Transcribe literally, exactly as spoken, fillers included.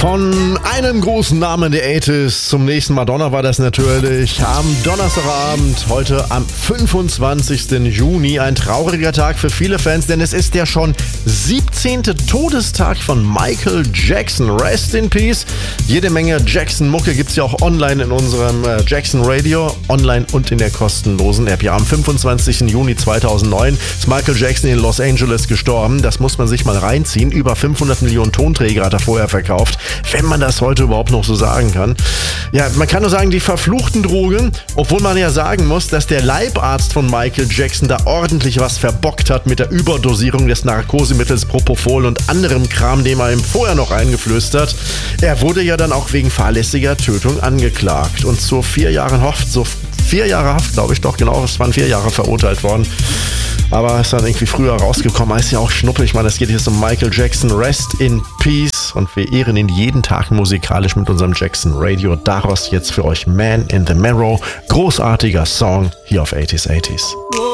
Von einem großen Namen der achtziger zum nächsten Madonna war das natürlich am Donnerstagabend, heute am fünfundzwanzigsten Juni. Ein trauriger Tag für viele Fans, denn es ist der schon siebzehnte Todestag von Michael Jackson. Rest in Peace. Jede Menge Jackson-Mucke gibt es ja auch online in unserem äh, Jackson Radio, online und in der kostenlosen App. Ja, am fünfundzwanzigsten Juni zweitausendneun ist Michael Jackson in Los Angeles gestorben. Das muss man sich mal reinziehen. Über fünfhundert Millionen Tonträger hat er vorher verkauft. Wenn man das heute überhaupt noch so sagen kann. Ja, man kann nur sagen, die verfluchten Drogen, obwohl man ja sagen muss, dass der Leibarzt von Michael Jackson da ordentlich was verbockt hat mit der Überdosierung des Narkosemittels Propofol und anderem Kram, den man ihm vorher noch eingeflößt hat. Er wurde ja dann auch wegen fahrlässiger Tötung angeklagt und zu vier Jahren Haft, so vier Jahre Haft, glaube ich doch, genau, es waren vier Jahre verurteilt worden. Aber ist dann irgendwie früher rausgekommen, ist ja auch Schnuppe. Ich meine, es geht jetzt um Michael Jackson, Rest in Peace. Und wir ehren ihn jeden Tag musikalisch mit unserem Jackson Radio. Daraus jetzt für euch Man in the Mirror. Großartiger Song hier auf achtziger achtziger.